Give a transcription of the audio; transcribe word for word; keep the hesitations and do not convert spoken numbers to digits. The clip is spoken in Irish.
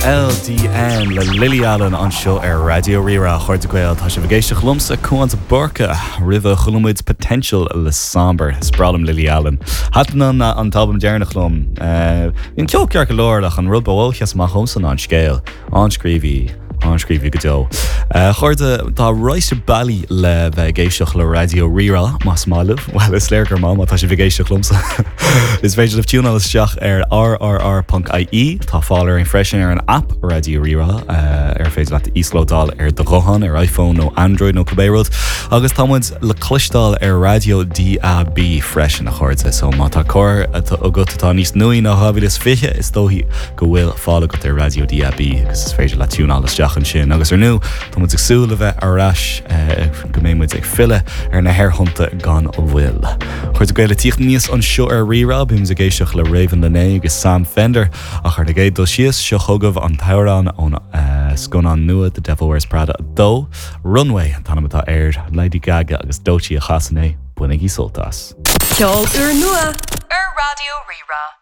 L D N le Lily Allen an seo ar Radio Rira chuir de gweil tá sé bhgéiste chlumsa cuanta borca ribh chulumid potential le somber sprálam Lily Allen. Hatan an an talbam dearnach lum. Bhín ceol cear go lórdach an rud bhilchas má chumsan an scéal anscríbhí anscríbhí go deo. Chuirde tá roiiste bailí le bheith géisteach le Radio Rira más máileh, well is léir gur má tá sé bhgéiste chlumsa. Is féidir of túnal isteach ar r r r dot I E tá fáil ar an freisin ar an app Radio Rira ar féidir leat íslódáil ar do rohan ar iPhone nó Android nó Cabérod agus támuid le clistáil ar Radio D A B freisin na chuirde so má tá cór a go tá níos nuí ná habil is fiche is dóhí go bhfuil fála go ar Radio D A B agus is féidir le túnal isteach an sin agus ar nu tá muid agsúla bheith arás go mé muid ag fille ar na hairthunta gan ó bhfuil. Chuirde gaile tíocht níos an seo ar Rira bím a géisteach le Raven Lené agus Sam Fender a chuir de géad dul sios seo thugah an tairán ón sconán nua The Devil Wears Prada dó Runway an tanamatá air Lady Gaga agus dótí a chasanné bunig í soltas. Ceol uair nua ar Radio Rira.